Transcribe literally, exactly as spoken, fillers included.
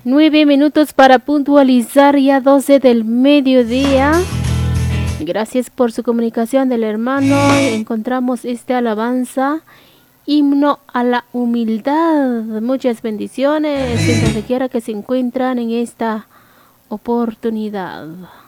Nueve minutos para puntualizar ya doce del mediodía. Gracias por su comunicación del hermano. Encontramos esta alabanza, himno a la humildad. Muchas bendiciones en donde quiera que se encuentran en esta oportunidad.